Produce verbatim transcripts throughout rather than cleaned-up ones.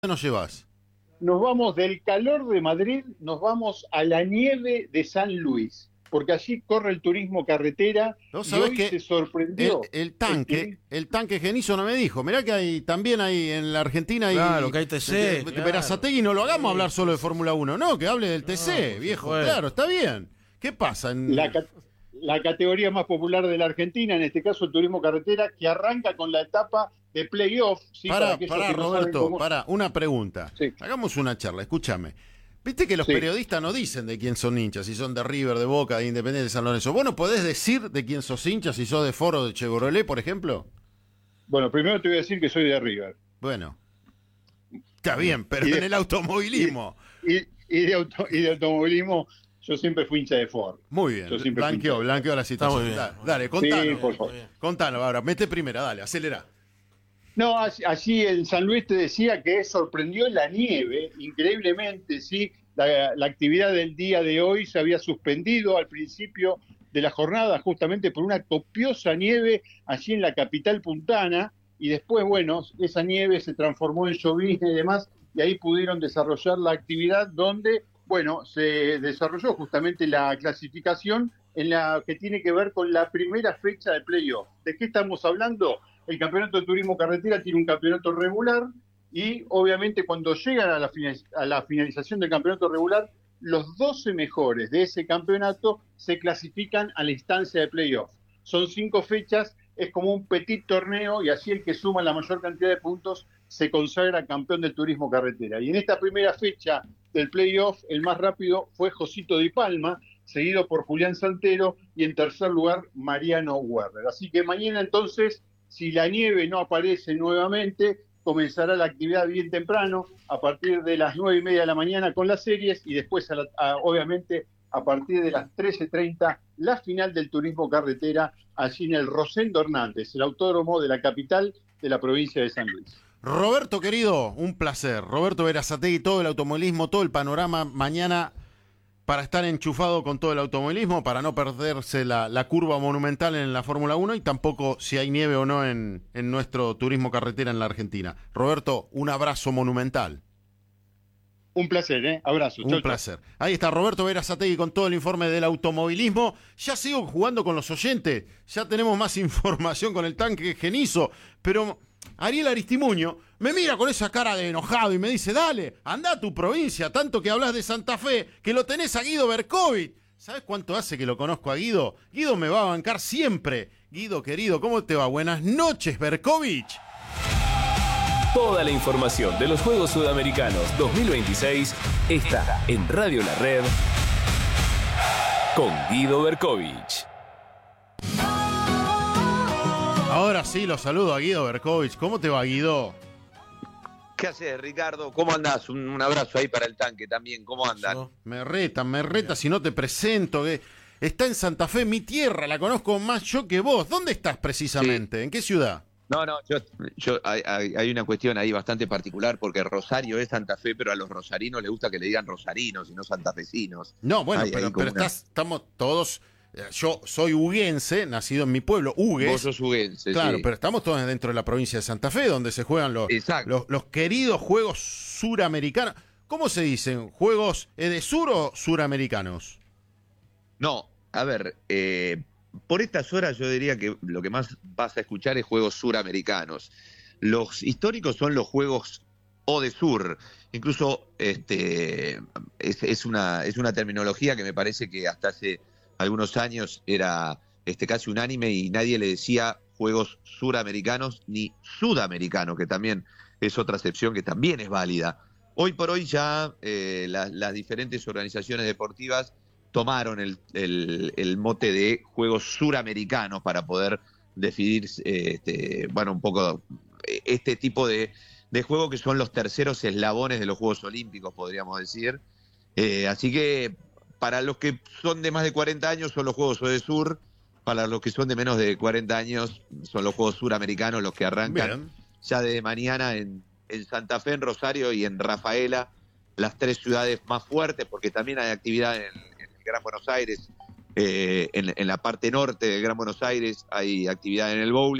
nos llevas? Nos vamos del calor de Madrid, nos vamos a la nieve de San Luis, porque allí corre el turismo carretera ¿Vos y sabés hoy que se el, sorprendió. el tanque, el, el tanque Genizo no me dijo? Mirá que hay también hay en la Argentina hay, Claro, que hay T C, de- claro. Berazategui, no lo hagamos Sí, hablar solo de sí, Fórmula uno, no, que hable del T C, por viejo, supuesto. claro, está bien. ¿Qué pasa? En... La, ca- la categoría más popular de la Argentina, en este caso el turismo carretera, que arranca con la etapa de playoff. ¿Sí? Pará, aquellos pará, que no saben Roberto, cómo- pará, una pregunta. Sí. Hagamos una charla, escúchame. Viste que los Sí. periodistas no dicen de quién son hinchas, si son de River, de Boca, de Independiente, de San Lorenzo. ¿Vos no podés decir de quién sos hincha, si sos de Foro, de Chevrolet, por ejemplo? Bueno, primero te voy a decir que soy de River. Bueno, está bien, pero Y de- en el automovilismo. Y, y de, auto- y de automovilismo, yo siempre fui hincha de Ford. Muy bien, Yo siempre fui blanqueó, hincha. blanqueó la situación. muy bien. Da- Dale, Sí, contanos. por favor. Contanos ahora, mete primera, dale, acelera. No, allí, allí en San Luis te decía que sorprendió la nieve, increíblemente, sí. La, la actividad del día de hoy se había suspendido al principio de la jornada justamente por una copiosa nieve allí en la capital puntana y después, bueno, esa nieve se transformó en llovizna y demás y ahí pudieron desarrollar la actividad donde, bueno, se desarrolló justamente la clasificación en la que tiene que ver con la primera fecha de playoff. ¿De qué estamos hablando? El campeonato de turismo carretera tiene un campeonato regular y obviamente cuando llegan a la, final, a la finalización del campeonato regular, los doce mejores de ese campeonato se clasifican a la instancia de playoff. Son cinco fechas, es como un petit torneo y así el que suma la mayor cantidad de puntos se consagra campeón del turismo carretera. Y en esta primera fecha del playoff, el más rápido fue Josito Di Palma, seguido por Julián Santero y en tercer lugar Mariano Werner. Así que mañana entonces, si la nieve no aparece nuevamente, comenzará la actividad bien temprano, a partir de las nueve y media de la mañana con las series y después, a la, a, obviamente, a partir de las trece treinta, la final del turismo carretera allí en el Rosendo Hernández, el autódromo de la capital de la provincia de San Luis. Roberto, querido, un placer. Roberto Berazategui, todo el automovilismo, todo el panorama mañana para estar enchufado con todo el automovilismo, para no perderse la, la curva monumental en la Fórmula uno y tampoco si hay nieve o no en, en nuestro turismo carretera en la Argentina. Roberto, un abrazo monumental. Un placer, ¿eh? Abrazo. Un Chau, placer. Ahí está Roberto Berazategui con todo el informe del automovilismo. Ya sigo jugando con los oyentes, ya tenemos más información con el tanque Genizo, pero Ariel Aristimuño me mira con esa cara de enojado y me dice, dale, anda a tu provincia, tanto que hablas de Santa Fe, que lo tenés a Guido Berkovich. ¿Sabes cuánto hace que lo conozco a Guido? Guido me va a bancar siempre. Guido, querido, ¿cómo te va? Buenas noches, Berkovich. Toda la información de los Juegos Sudamericanos dos mil veintiséis está en Radio La Red con Guido Berkovich. Ahora sí, lo saludo a Guido Berkovich. ¿Cómo te va, Guido? ¿Qué haces, Ricardo? ¿Cómo andás? Un, un abrazo ahí para el tanque también. ¿Cómo andan? Me reta, me reta si no te presento. Que está en Santa Fe, mi tierra, la conozco más yo que vos. ¿Dónde estás precisamente? Sí. ¿En qué ciudad? No, no, yo, yo hay, hay, hay una cuestión ahí bastante particular porque Rosario es Santa Fe, pero a los rosarinos les gusta que le digan rosarinos y no santafesinos. No, bueno, Hay- pero, hay como pero una- estás, estamos todos. eh, Yo soy huguense, nacido en mi pueblo, Hugues. Vos sos huguense, Claro, sí. pero estamos todos dentro de la provincia de Santa Fe, donde se juegan los, Exacto. los, los queridos Juegos Suramericanos. ¿Cómo se dicen? ¿Juegos Edesur o Suramericanos? No, a ver, eh, por estas horas yo diría que lo que más vas a escuchar es juegos suramericanos. Los históricos son los juegos Odesur. Incluso este, es, es, una, es una terminología que me parece que hasta hace algunos años era este, casi unánime y nadie le decía juegos suramericanos ni sudamericanos, que también es otra acepción que también es válida. Hoy por hoy ya eh, la, las diferentes organizaciones deportivas tomaron el, el, el mote de juegos suramericanos para poder definir eh, este, bueno, un poco este tipo de, de juego que son los terceros eslabones de los Juegos Olímpicos, podríamos decir. Eh, así que para los que son de más de cuarenta años son los Juegos Odesur, para los que son de menos de cuarenta años son los Juegos Suramericanos, los que arrancan Bien. ya de mañana en, en Santa Fe, en Rosario y en Rafaela, las tres ciudades más fuertes, porque también hay actividad en, en el Gran Buenos Aires, eh, en, en la parte norte del Gran Buenos Aires hay actividad en el bowling,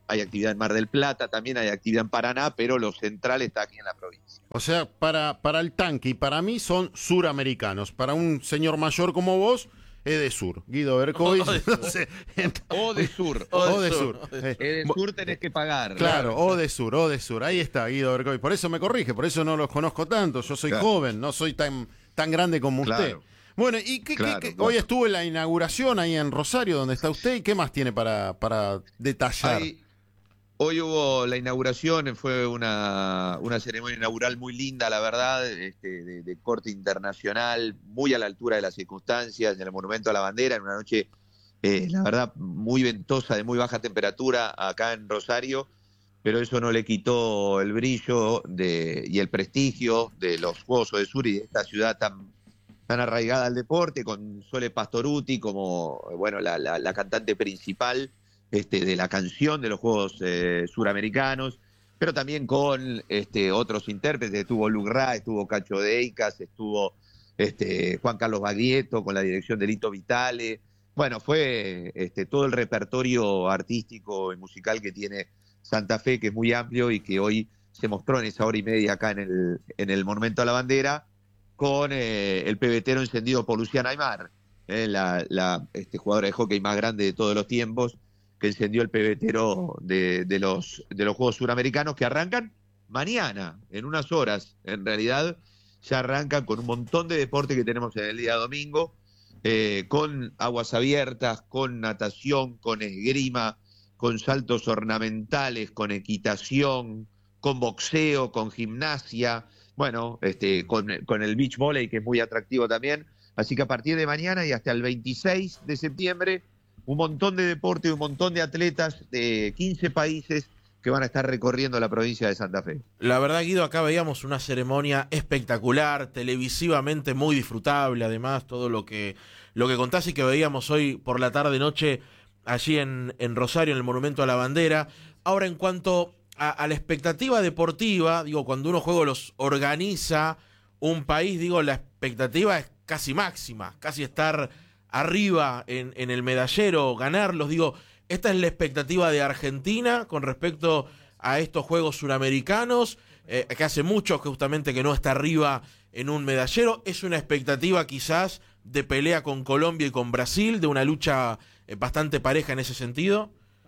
hay actividad en Mar del Plata, también hay actividad en Paraná, pero lo central está aquí en la provincia. O sea, para, para el tanque y para mí son suramericanos. Para un señor mayor como vos, es de sur. Guido Berkovich. O de sur. No sé. O de sur. O de sur. Eh, de sur tenés que pagar. Claro, o de sur, o de sur. Ahí está, Guido Berkovich. Por eso me corrige, por eso no los conozco tanto. Yo soy Claro. joven, no soy tan, tan grande como usted. Claro. Bueno, ¿y qué, Claro, qué- qué- claro. hoy estuvo en la inauguración ahí en Rosario, donde está usted? ¿Y qué más tiene para, para detallar? Ahí, hoy hubo la inauguración, fue una, una ceremonia inaugural muy linda, la verdad, este, de, de corte internacional, muy a la altura de las circunstancias, en el Monumento a la Bandera, en una noche, eh, la verdad, muy ventosa, de muy baja temperatura acá en Rosario, pero eso no le quitó el brillo de, y el prestigio de los Juegos Odesur y de esta ciudad tan tan arraigada al deporte, con Sole Pastoruti como bueno la, la, la cantante principal este, de la canción de los Juegos eh, Suramericanos, pero también con este, otros intérpretes. Estuvo Luc Ra, estuvo Cacho Deicas, estuvo este, Juan Carlos Baglietto con la dirección de Lito Vitale. Bueno, fue este, todo el repertorio artístico y musical que tiene Santa Fe, que es muy amplio y que hoy se mostró en esa hora y media acá en el, en el Monumento a la Bandera, con eh, el pebetero encendido por Luciana Aymar, eh, la, la este, jugadora de hockey más grande de todos los tiempos, que encendió el pebetero de, de, los, de los Juegos Suramericanos, que arrancan mañana, en unas horas. En realidad, ya arrancan con un montón de deporte que tenemos en el día domingo, eh, con aguas abiertas, con natación, con esgrima, con saltos ornamentales, con equitación, con boxeo, con gimnasia. Bueno, este, con, con el beach volley, que es muy atractivo también. Así que a partir de mañana y hasta el veintiséis de septiembre, un montón de deporte, un montón de atletas de quince países que van a estar recorriendo la provincia de Santa Fe. La verdad, Guido, acá veíamos una ceremonia espectacular, televisivamente muy disfrutable, además, todo lo que, lo que contás y que veíamos hoy por la tarde-noche allí en, en Rosario, en el Monumento a la Bandera. Ahora, en cuanto A, a la expectativa deportiva, digo, cuando unos juegos los organiza un país, digo, la expectativa es casi máxima, casi estar arriba en, en el medallero, ganarlos. Digo, esta es la expectativa de Argentina con respecto a estos Juegos Suramericanos, eh, que hace mucho justamente que no está arriba en un medallero. Es una expectativa quizás de pelea con Colombia y con Brasil, de una lucha eh, bastante pareja en ese sentido.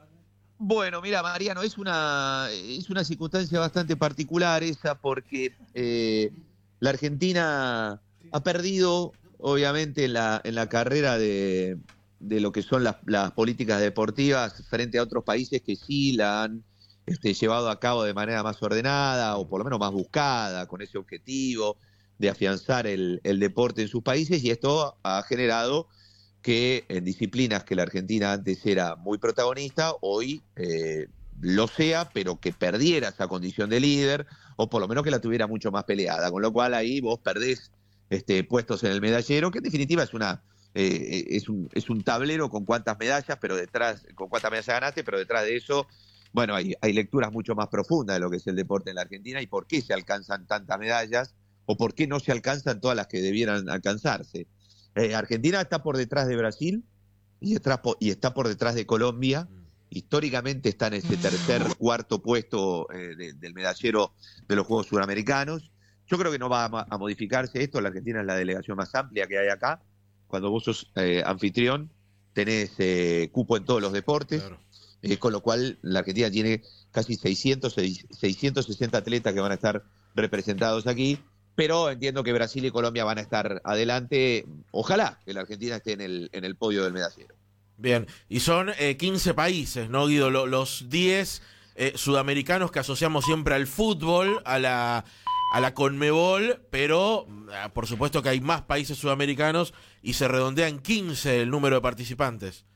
Bueno, mira, Mariano, es una, es una circunstancia bastante particular esa, porque eh, la Argentina ha perdido, obviamente, en la, en la carrera de, de lo que son las, las políticas deportivas frente a otros países que sí la han este, llevado a cabo de manera más ordenada o por lo menos más buscada, con ese objetivo de afianzar el, el deporte en sus países, y esto ha generado que en disciplinas que la Argentina antes era muy protagonista, hoy eh, lo sea, pero que perdiera esa condición de líder, o por lo menos que la tuviera mucho más peleada, con lo cual ahí vos perdés este, puestos en el medallero, que en definitiva es una eh, es, un, es un tablero con cuántas medallas, pero detrás, con cuántas medallas ganaste, pero detrás de eso, bueno, hay, hay lecturas mucho más profundas de lo que es el deporte en la Argentina y por qué se alcanzan tantas medallas, o por qué no se alcanzan todas las que debieran alcanzarse. Eh, Argentina está por detrás de Brasil y está, por, y está por detrás de Colombia. Históricamente está en ese tercer, cuarto puesto eh, de, del medallero de los Juegos Suramericanos. Yo creo que no va a, a modificarse esto. La Argentina es la delegación más amplia que hay acá. Cuando vos sos eh, anfitrión, tenés eh, cupo en todos los deportes, claro. eh, con lo cual la Argentina tiene casi seiscientos, seiscientos sesenta atletas que van a estar representados aquí. Pero entiendo que Brasil y Colombia van a estar adelante. Ojalá que la Argentina esté en el, en el podio del medallero. Bien, y son eh, quince países, ¿no, Guido? Lo, los diez eh, sudamericanos que asociamos siempre al fútbol, a la, a la Conmebol, pero eh, por supuesto que hay más países sudamericanos y se redondea en quince el número de participantes.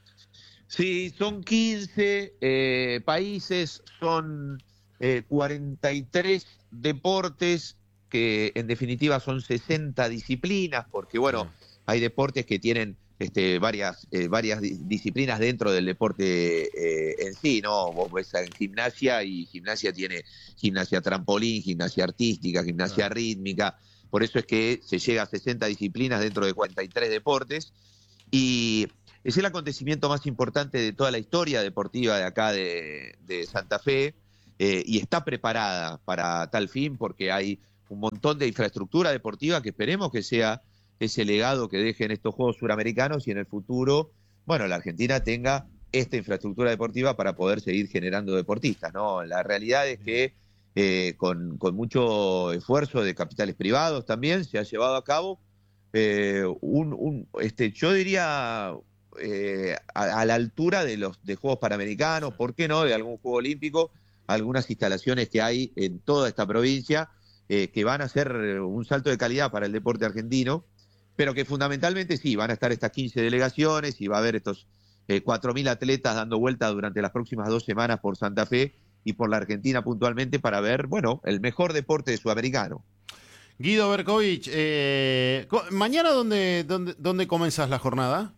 Sí, son quince eh, países, son eh, cuarenta y tres deportes, que en definitiva son sesenta disciplinas, porque bueno, sí. hay deportes que tienen este, varias, eh, varias disciplinas dentro del deporte eh, en sí, ¿no? Vos ves en gimnasia y gimnasia tiene gimnasia trampolín, gimnasia artística, gimnasia sí. rítmica, por eso es que se llega a sesenta disciplinas dentro de cuarenta y tres deportes, y es el acontecimiento más importante de toda la historia deportiva de acá de, de Santa Fe, eh, y está preparada para tal fin porque hay un montón de infraestructura deportiva que esperemos que sea ese legado que dejen estos Juegos Suramericanos y en el futuro, bueno, la Argentina tenga esta infraestructura deportiva para poder seguir generando deportistas, ¿no? La realidad es que eh, con, con mucho esfuerzo de capitales privados también se ha llevado a cabo eh, un, un, este, yo diría, eh, a, a la altura de los de Juegos Panamericanos, ¿por qué no?, de algún Juego Olímpico, algunas instalaciones que hay en toda esta provincia eh, que van a ser un salto de calidad para el deporte argentino, pero que fundamentalmente sí, van a estar estas quince delegaciones y va a haber estos eh, cuatro mil atletas dando vuelta durante las próximas dos semanas por Santa Fe y por la Argentina puntualmente para ver, bueno, el mejor deporte sudamericano. Guido Berkovich, eh, ¿mañana dónde, dónde, dónde comenzás la jornada?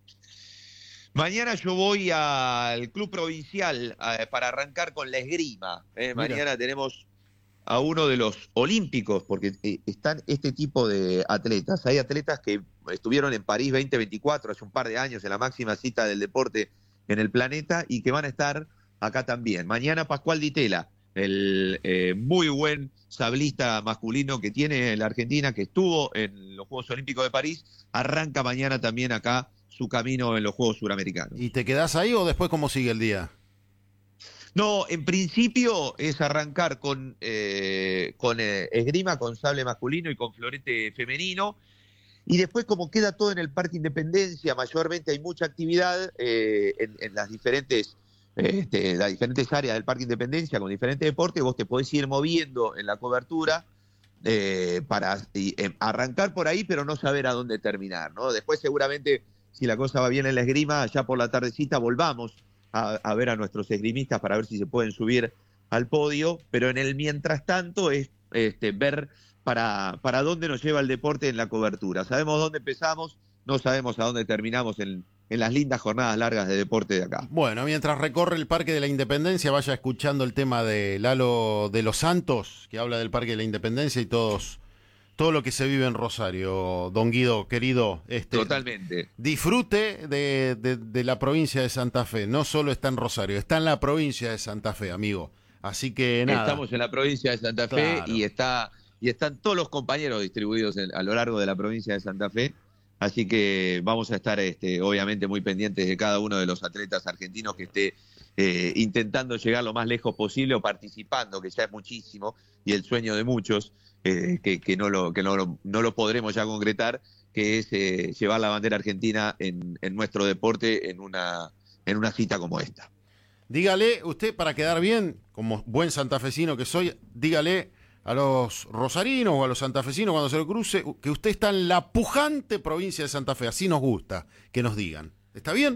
Mañana yo voy al Club Provincial eh, para arrancar con la esgrima. Eh. Mañana tenemos a uno de los olímpicos, porque eh, están este tipo de atletas. Hay atletas que estuvieron en París veinte veinticuatro hace un par de años, en la máxima cita del deporte en el planeta, y que van a estar acá también. Mañana Pascual Di Tella, el eh, muy buen sablista masculino que tiene la Argentina, que estuvo en los Juegos Olímpicos de París, arranca mañana también acá su camino en los Juegos Suramericanos. ¿Y te quedás ahí o después cómo sigue el día? No, en principio es arrancar con, eh, con eh, esgrima, con sable masculino y con florete femenino, y después como queda todo en el Parque Independencia, mayormente hay mucha actividad eh, en, en las diferentes Este, las diferentes áreas del Parque Independencia con diferentes deportes, vos te podés ir moviendo en la cobertura eh, para y, eh, arrancar por ahí, pero no saber a dónde terminar, ¿no? Después seguramente, si la cosa va bien en la esgrima, ya por la tardecita volvamos a, a ver a nuestros esgrimistas para ver si se pueden subir al podio, pero en el mientras tanto es este, ver para, para dónde nos lleva el deporte en la cobertura. Sabemos dónde empezamos, no sabemos a dónde terminamos en en las lindas jornadas largas de deporte de acá. Bueno, mientras recorre el Parque de la Independencia, vaya escuchando el tema de Lalo de los Santos, que habla del Parque de la Independencia y todos todo lo que se vive en Rosario. Don Guido, querido, este, totalmente. Disfrute de, de, de la provincia de Santa Fe. No solo está en Rosario, está en la provincia de Santa Fe, amigo. Así que nada. Estamos en la provincia de Santa Fe, claro, y está y están todos los compañeros distribuidos en, a lo largo de la provincia de Santa Fe. Así que vamos a estar, este, obviamente, muy pendientes de cada uno de los atletas argentinos que esté eh, intentando llegar lo más lejos posible o participando, que ya es muchísimo, y el sueño de muchos, eh, que, que, no, lo, que no, lo, no lo podremos ya concretar, que es eh, llevar la bandera argentina en, en nuestro deporte en una, en una cita como esta. Dígale, usted, para quedar bien, como buen santafesino que soy, dígale a los rosarinos o a los santafesinos cuando se lo cruce, que usted está en la pujante provincia de Santa Fe. Así nos gusta que nos digan. ¿Está bien?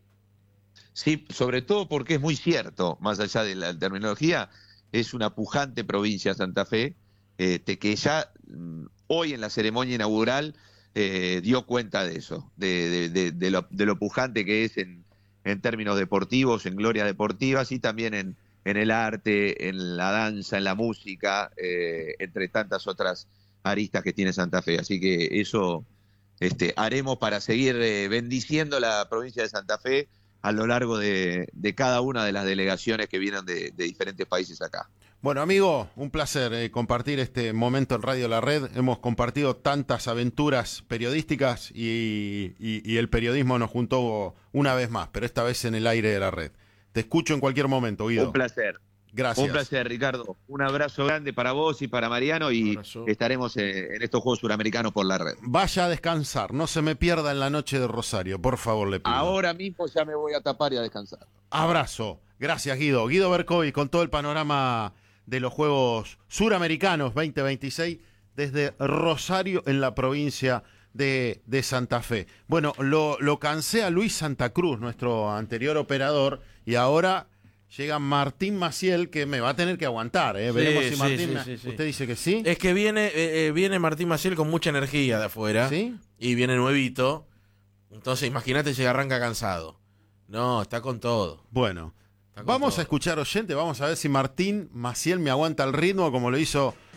Sí, sobre todo porque es muy cierto, más allá de la terminología, es una pujante provincia Santa Fe, este, que ya mm, hoy en la ceremonia inaugural eh, dio cuenta de eso, de, de, de, de, lo, de lo pujante que es en, en términos deportivos, en glorias deportivas y también en en el arte, en la danza, en la música, eh, entre tantas otras aristas que tiene Santa Fe. Así que eso este, haremos para seguir eh, bendiciendo la provincia de Santa Fe a lo largo de, de cada una de las delegaciones que vienen de, de diferentes países acá. Bueno, amigo, un placer eh, compartir este momento en Radio La Red. Hemos compartido tantas aventuras periodísticas y, y, y el periodismo nos juntó una vez más, pero esta vez en el aire de la red. Te escucho en cualquier momento, Guido. Un placer. Gracias. Un placer, Ricardo. Un abrazo grande para vos y para Mariano y estaremos en estos Juegos Suramericanos por la red. Vaya a descansar, no se me pierda en la noche de Rosario, por favor, le pido. Ahora mismo ya me voy a tapar y a descansar. Abrazo. Gracias, Guido. Guido Berkovich con todo el panorama de los Juegos Suramericanos veinte veintiséis desde Rosario en la provincia de, de Santa Fe. Bueno, lo, lo cansé a Luis Santa Cruz, nuestro anterior operador, y ahora llega Martín Maciel, que me va a tener que aguantar, ¿eh? Sí, Veremos si sí, Martín... sí, sí, sí. ¿Usted dice que sí? Es que viene, eh, viene Martín Maciel con mucha energía de afuera. ¿Sí? Y viene nuevito. Entonces imagínate si arranca cansado. No, está con todo. Bueno, Está con vamos todo. a escuchar oyente, vamos a ver si Martín Maciel me aguanta el ritmo como lo hizo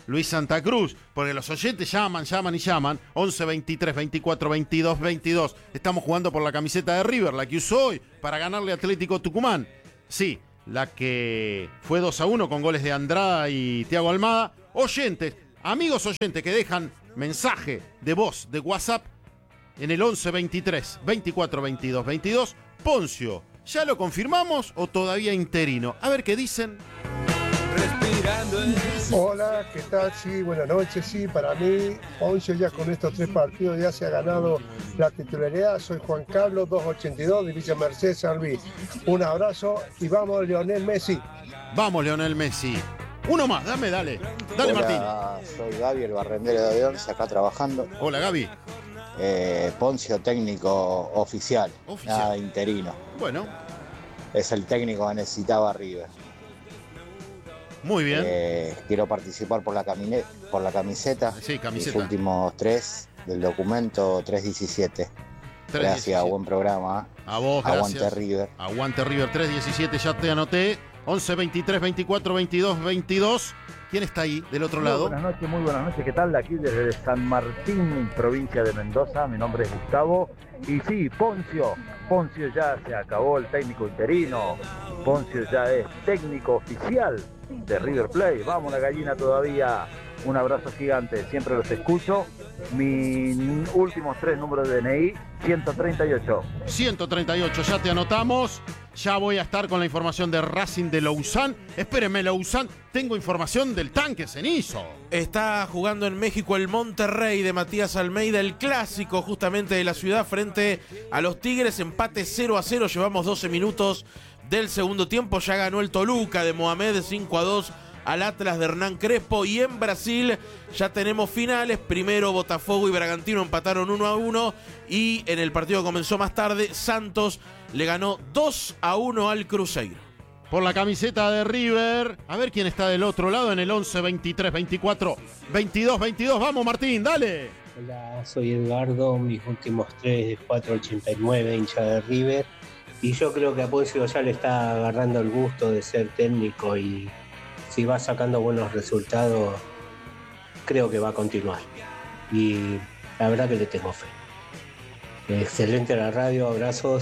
Luis Santa Cruz, porque los oyentes llaman, llaman y llaman. once, veintitrés, veinticuatro, veintidós, veintidós. Estamos jugando por la camiseta de River, la que usó hoy para ganarle a Atlético Tucumán. Sí, la que fue dos a uno con goles de Andrada y Thiago Almada. Oyentes, amigos oyentes que dejan mensaje de voz de WhatsApp en el once, veintitrés, veinticuatro, veintidós, veintidós. Poncio, ¿ya lo confirmamos o todavía interino? A ver qué dicen. Hola, ¿qué tal? Sí, buenas noches. Sí, para mí, Poncio ya con estos tres partidos ya se ha ganado la titularidad. Soy Juan Carlos, doscientos ochenta y dos, de Villa Mercedes, San Luis. Un abrazo y vamos, Lionel Messi. Vamos, Lionel Messi. Uno más, dame, dale. Dale, Hola, Martín. Soy Gaby, el barrendero de Once, acá trabajando. Hola, Gaby. Eh, Poncio, técnico oficial, Oficial. nada interino. Bueno, Es el técnico que necesitaba River. muy bien. Eh, quiero participar por la, camine- por la camiseta. Sí, camiseta. Mis últimos tres del documento tres diecisiete. tres Gracias, diecisiete. buen programa. A vos, Aguante gracias. River. Aguante River, tres diecisiete, ya te anoté. once, veintitrés, veinticuatro, veintidós, veintidós. ¿Quién está ahí del otro Muy lado? buenas noches, muy buenas noches. ¿Qué tal? Aquí desde San Martín, provincia de Mendoza. Mi nombre es Gustavo. Y sí, Poncio. Poncio ya se acabó el técnico interino. Poncio ya es técnico oficial de River Plate. Vamos, la gallina todavía. Un abrazo gigante. Siempre los escucho. Mis últimos tres números de D N I, ciento treinta y ocho. ciento treinta y ocho, ya te anotamos. Ya voy a estar con la información de Racing de Lausanne. Espérenme, Lausanne. Tengo información del tanque Cenizo. Está jugando en México el Monterrey de Matías Almeida, el clásico justamente de la ciudad frente a los Tigres. Empate cero a cero, llevamos doce minutos del segundo tiempo. Ya ganó el Toluca de Mohamed cinco a dos al Atlas de Hernán Crespo. Y en Brasil ya tenemos finales. Primero Botafogo y Bragantino empataron uno a uno. Y en el partido que comenzó más tarde, Santos le ganó dos a uno al Cruzeiro. Por la camiseta de River. A ver quién está del otro lado en el once, veintitrés, veinticuatro, veintidós, veintidós. Vamos, Martín, dale. Hola, soy Edgardo, mis últimos tres de cuatrocientos ochenta y nueve, hincha de River. Y yo creo que a Poncio ya le está agarrando el gusto de ser técnico y si va sacando buenos resultados, creo que va a continuar. Y la verdad que le tengo fe. Excelente la radio, abrazos.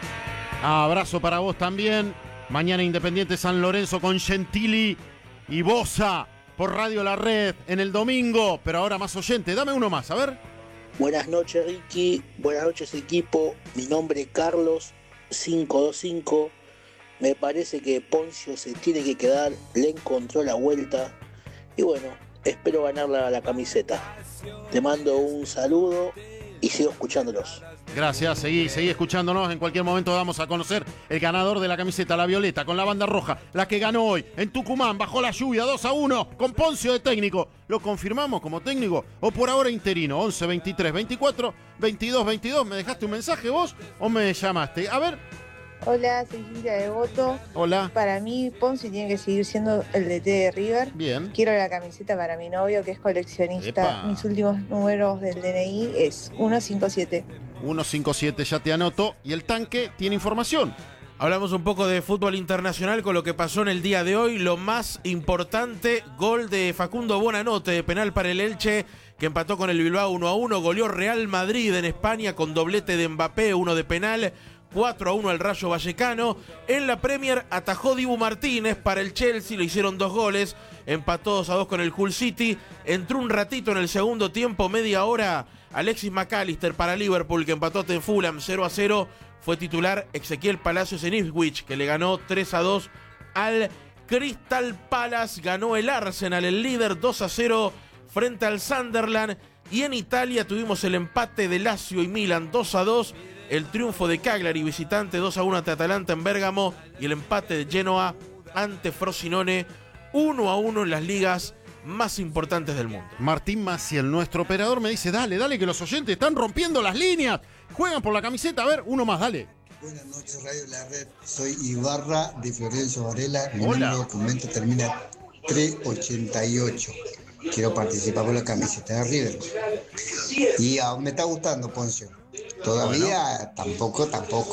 Abrazo para vos también. Mañana Independiente San Lorenzo con Gentili y Bosa por Radio La Red en el domingo. Pero ahora más oyente. Dame uno más, a ver. Buenas noches, Ricky. Buenas noches, equipo. Mi nombre es Carlos, cinco dos cinco. Me parece que Poncio se tiene que quedar. Le encontró la vuelta. Y bueno, espero ganar la, la camiseta. Te mando un saludo y sigo escuchándolos. Gracias, seguí, seguí escuchándonos. En cualquier momento vamos a conocer el ganador de la camiseta, la violeta, con la banda roja, la que ganó hoy en Tucumán, bajo la lluvia, dos a uno, con Poncio de técnico. ¿Lo confirmamos como técnico o por ahora interino? once, veintitrés, veinticuatro, veintidós, veintidós. ¿Me dejaste un mensaje vos o me llamaste? A ver. Hola, soy Cintia Devoto. Hola. Para mí, Poncio tiene que seguir siendo el D T de River. Bien. Quiero la camiseta para mi novio, que es coleccionista. Epa. Mis últimos números del D N I es ciento cincuenta y siete. ciento cincuenta y siete, ya te anoto. Y el tanque tiene información. Hablamos un poco de fútbol internacional con lo que pasó en el día de hoy. Lo más importante, gol de Facundo Buonanotte, de penal para el Elche, que empató con el Bilbao uno a uno. Goleó Real Madrid en España con doblete de Mbappé, uno de penal. cuatro a uno al Rayo Vallecano. En la Premier atajó Dibu Martínez para el Chelsea, le hicieron dos goles. Empató dos a dos con el Hull City. Entró un ratito en el segundo tiempo, media hora, Alexis McAllister para Liverpool, que empató en Fulham cero a cero. Fue titular Ezequiel Palacios en Ipswich, que le ganó tres a dos al Crystal Palace. Ganó el Arsenal, el líder, dos a cero frente al Sunderland. Y en Italia tuvimos el empate de Lazio y Milan, dos a dos. El triunfo de Cagliari visitante, dos a uno ante Atalanta en Bérgamo. Y el empate de Genoa ante Frosinone, uno a uno en las ligas más importantes del mundo. Martín Maciel, nuestro operador, me dice, dale, dale, que los oyentes están rompiendo las líneas. Juegan por la camiseta. A ver, uno más, dale. Buenas noches, Radio La Red. Soy Ibarra de Florencio Varela. Mi Hola. número de documento termina trescientos ochenta y ocho. Quiero participar por la camiseta de River. Y aún me está gustando, Poncio. Todavía bueno. tampoco, tampoco.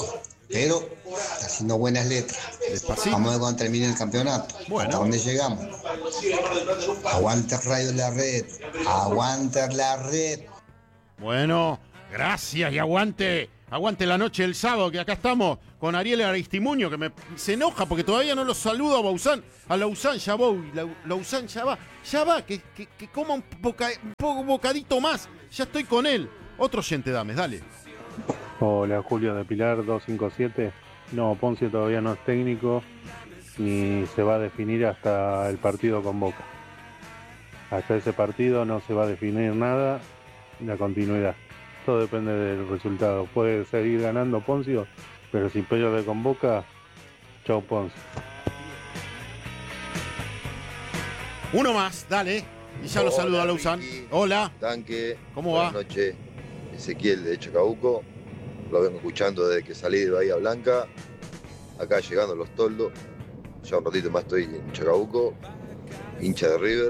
pero está haciendo buenas letras. Despacito. Vamos a ver cuando termine el campeonato. Bueno. ¿Hasta dónde llegamos? Aguanta Radio La Red. Aguanta La Red. Bueno, gracias y aguante. Aguante la noche del sábado, que acá estamos con Ariel Aristimuño, que me, se enoja porque todavía no lo saludo a Bauzán. A Lauzán ya voy, La, Lauzán ya va. Ya va, que, que, que coma un, boca, un poco bocadito más. Ya estoy con él. Otro oyente, Dames, dale. Hola, Julio de Pilar dos cinco siete. No, Poncio todavía no es técnico ni se va a definir hasta el partido con Boca. Hasta ese partido no se va a definir nada, la continuidad. Todo depende del resultado. Puede seguir ganando Poncio, pero si pierde con Boca, chau Poncio. Uno más, dale. Y ya lo Hola, saludo a Lauzán. Ricky. Hola. Tanque. ¿Cómo va? Buenas noches. Ezequiel de Chacabuco. Lo vengo escuchando desde que salí de Bahía Blanca. Acá llegando a Los Toldos. Ya un ratito más estoy en Chacabuco. Hincha de River.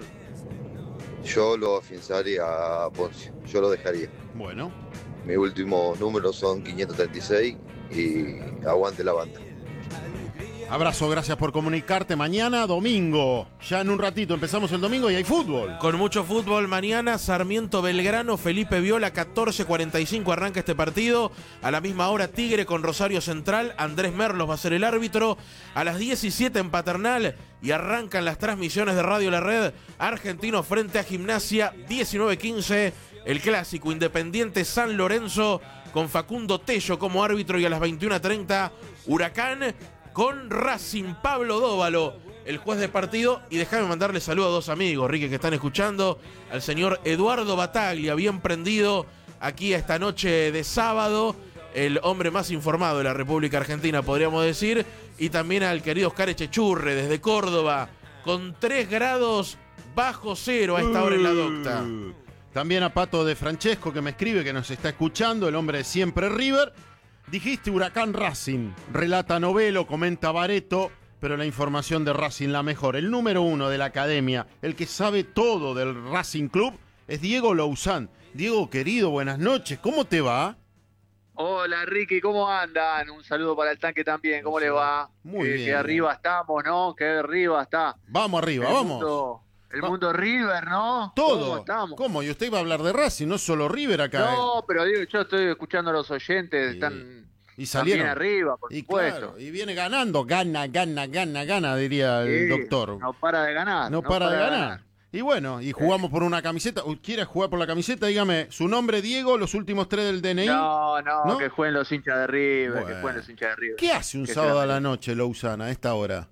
Yo lo afianzaría a Poncio. Yo lo dejaría. Bueno. Mis últimos números son quinientos treinta y seis y aguante la banda. Abrazo, gracias por comunicarte. Mañana, domingo. Ya en un ratito empezamos el domingo y hay fútbol. Con mucho fútbol mañana, Sarmiento Belgrano, Felipe Viola, catorce cuarenta y cinco arranca este partido. A la misma hora Tigre con Rosario Central, Andrés Merlos va a ser el árbitro. A las diecisiete en Paternal y arrancan las transmisiones de Radio La Red. Argentino frente a Gimnasia, diecinueve quince. El clásico Independiente San Lorenzo con Facundo Tello como árbitro y a las veintiuna treinta Huracán con Racing, Pablo Dóvalo, el juez de partido. Y déjame mandarle saludos a dos amigos, Ricky, que están escuchando. Al señor Eduardo Bataglia, bien prendido aquí esta noche de sábado. El hombre más informado de la República Argentina, podríamos decir. Y también al querido Oscar Echechurre, desde Córdoba, con tres grados bajo cero a esta hora en la docta. También a Pato de Francesco, que me escribe, que nos está escuchando, el hombre de siempre River. Dijiste Huracán Racing, relata Novelo, comenta Bareto, pero la información de Racing la mejor. El número uno de la academia, el que sabe todo del Racing Club, es Diego Lauzán. Diego, querido, buenas noches, ¿cómo te va? Hola Ricky, ¿cómo andan? Un saludo para el tanque también, ¿cómo le va? Muy que, bien. Que arriba estamos, ¿no? Que arriba está. Vamos arriba, el vamos. Mundo, el va. mundo River, ¿no? Todo. ¿Cómo estamos? ¿Cómo? Y usted iba a hablar de Racing, no solo River acá. No, eh. pero digo, yo estoy escuchando a los oyentes, Sí. están... Y salieron. También arriba, por y supuesto. Claro, y viene ganando, gana, gana, gana, gana, diría el Sí, doctor. No para de ganar. No, no para, para de de ganar. ganar. Y bueno, y jugamos por una camiseta. ¿Quiere jugar por la camiseta? Dígame, su nombre, Diego, los últimos tres del D N I. No, no, ¿No? que jueguen los hinchas de River, Bueno. que jueguen los hinchas de River. ¿Qué hace un Que sábado sea- a la noche, Lauzán, a esta hora?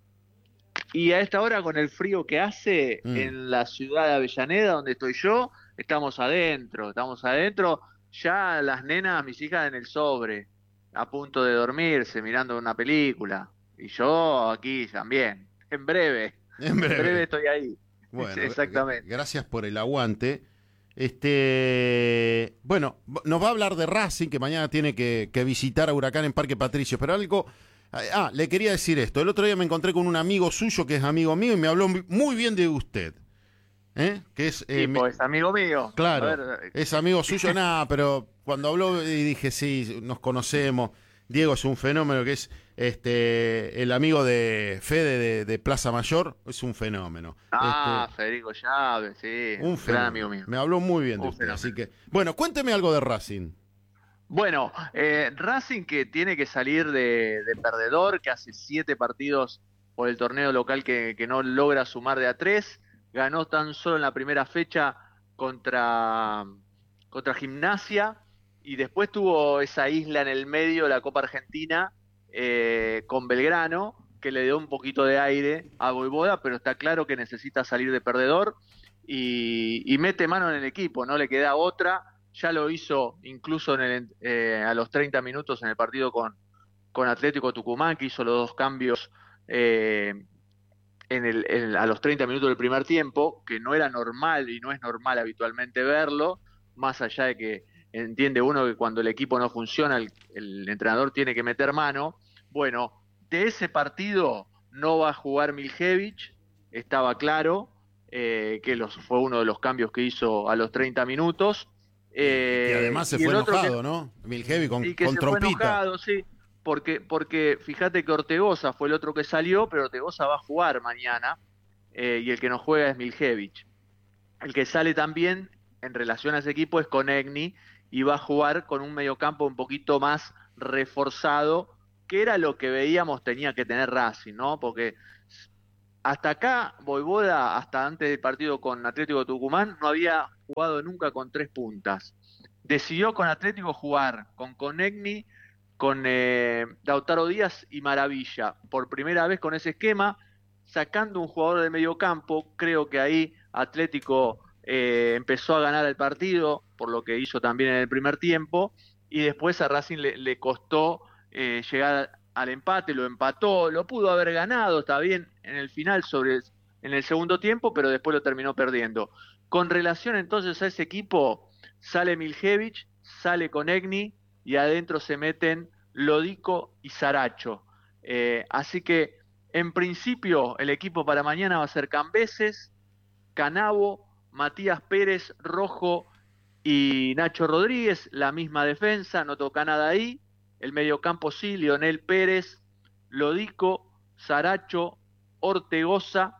Y a esta hora, con el frío que hace Mm. en la ciudad de Avellaneda, donde estoy yo, estamos adentro, estamos adentro. Ya las nenas, mis hijas, en el sobre, a punto de dormirse, mirando una película. Y yo aquí también, en breve. En breve. estoy ahí. Bueno, Exactamente. Gracias por el aguante. Este, bueno, nos va a hablar de Racing, que mañana tiene que, que visitar a Huracán en Parque Patricio, pero algo... Ah, le quería decir esto. El otro día me encontré con un amigo suyo que es amigo mío y me habló muy bien de usted. ¿Eh? Que es, eh, Sí, me- pues amigo mío. Claro, A ver, es amigo suyo, nada, pero cuando habló y dije, sí, nos conocemos. Diego es un fenómeno, que es este el amigo de Fede de, de Plaza Mayor, es un fenómeno. Ah, Federico Llave, sí. Este, un gran fenómeno. amigo mío. Me habló muy bien de Un usted, fenómeno. así que... Bueno, cuénteme algo de Racing. Bueno, eh, Racing, que tiene que salir de, de perdedor, que hace siete partidos por el torneo local que, que no logra sumar de a tres, ganó tan solo en la primera fecha contra, contra Gimnasia, y después tuvo esa isla en el medio, la Copa Argentina, eh, con Belgrano, que le dio un poquito de aire a Voivoda, pero está claro que necesita salir de perdedor y, y mete mano en el equipo, no le queda otra. Ya lo hizo incluso en el, eh, a los treinta minutos en el partido con, con Atlético Tucumán, que hizo los dos cambios eh, en el, en- a los treinta minutos del primer tiempo, que no era normal y no es normal habitualmente verlo, más allá de que entiende uno que cuando el equipo no funciona el, el entrenador tiene que meter mano. Bueno, de ese partido no va a jugar Miljevic, estaba claro, eh, que los, fue uno de los cambios que hizo a los treinta minutos. Eh, y además se y fue el otro enojado, que- ¿no? Milhevi con, y que con se fue trompita. enojado, sí. porque, porque fíjate que Ortegoza fue el otro que salió, pero Ortegoza va a jugar mañana, eh, y el que no juega es Miljevic. El que sale también en relación a ese equipo es Konechny, y va a jugar con un mediocampo un poquito más reforzado, que era lo que veíamos tenía que tener Racing, ¿no? Porque hasta acá, Vojvoda, hasta antes del partido con Atlético Tucumán, no había jugado nunca con tres puntas. Decidió con Atlético jugar con Konechny, con eh, Lautaro Díaz y Maravilla. Por primera vez con ese esquema, sacando un jugador de medio campo. Creo que ahí Atlético eh, empezó a ganar el partido, por lo que hizo también en el primer tiempo, y después a Racing le, le costó eh, llegar al empate, lo empató, lo pudo haber ganado, está bien, en el final, sobre en el segundo tiempo, pero después lo terminó perdiendo. Con relación entonces a ese equipo, sale Miljevic, sale Konechny, y adentro se meten Lodico y Saracho. Eh, así que, en principio, el equipo para mañana va a ser Cambeses, Canavo, Matías Pérez, Rojo y Nacho Rodríguez, la misma defensa, no toca nada ahí. El mediocampo sí, Lionel Pérez, Lodico, Saracho, Ortegoza,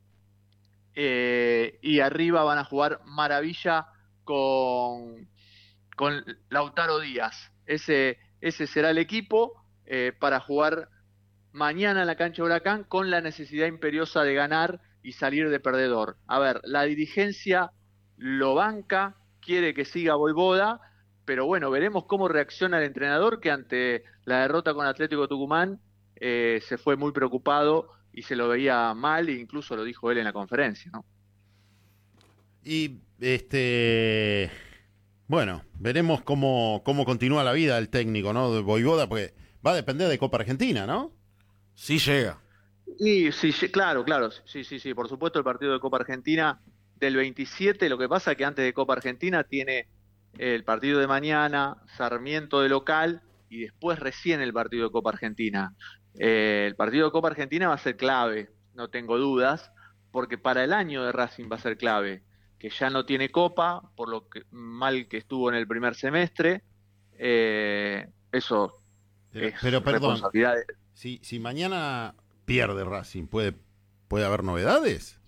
eh, y arriba van a jugar Maravilla con, con Lautaro Díaz. Ese, ese será el equipo eh, para jugar mañana en la cancha de Huracán, con la necesidad imperiosa de ganar y salir de perdedor. A ver, la dirigencia lo banca, quiere que siga Vojvoda, pero bueno, veremos cómo reacciona el entrenador, que ante la derrota con Atlético Tucumán eh, se fue muy preocupado y se lo veía mal, e incluso lo dijo él en la conferencia, ¿no? Y este bueno, veremos cómo, cómo continúa la vida del técnico, ¿no? De Vojvoda, porque va a depender de Copa Argentina, ¿no? Sí llega. Y sí, claro, claro, sí, sí, sí, por supuesto el partido de Copa Argentina del veintisiete, lo que pasa es que antes de Copa Argentina tiene el partido de mañana, Sarmiento de local, y después recién el partido de Copa Argentina. Eh, el partido de Copa Argentina va a ser clave, no tengo dudas, porque para el año de Racing va a ser clave, que ya no tiene Copa, por lo que, mal que estuvo en el primer semestre, eh, eso pero, es pero perdón, responsabilidad de... si, si mañana pierde Racing, ¿puede, puede haber novedades?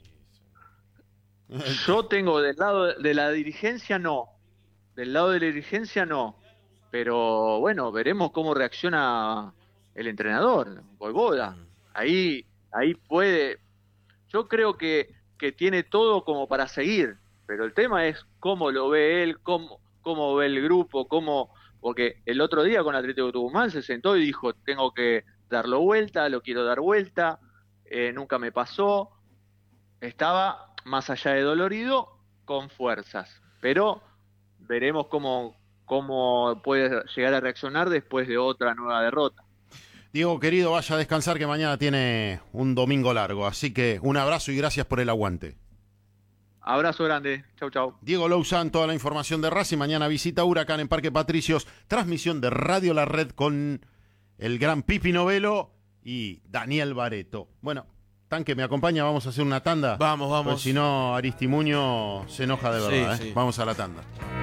Yo tengo del lado de la dirigencia no, del lado de la dirigencia no, pero bueno, veremos cómo reacciona el entrenador, Vojvoda. Ahí, ahí puede, yo creo que, que tiene todo como para seguir, pero el tema es cómo lo ve él, cómo, cómo ve el grupo, cómo, porque el otro día con Atlético Tucumán se sentó y dijo, tengo que darlo vuelta, lo quiero dar vuelta, eh, nunca me pasó, estaba más allá de dolorido, con fuerzas, pero veremos cómo, cómo puede llegar a reaccionar después de otra nueva derrota. Diego, querido, vaya a descansar, que mañana tiene un domingo largo, así que un abrazo y gracias por el aguante. Abrazo grande, chau chau. Diego Louzán, toda la información de Racing. Mañana visita Huracán en Parque Patricios, transmisión de Radio La Red con el gran Pipi Novelo y Daniel Bareto. Bueno, Tanque, ¿me acompaña? Vamos a hacer una tanda. Vamos, vamos. Pues si no, Aristimuño se enoja de verdad. Sí, ¿eh? sí. Vamos a la tanda.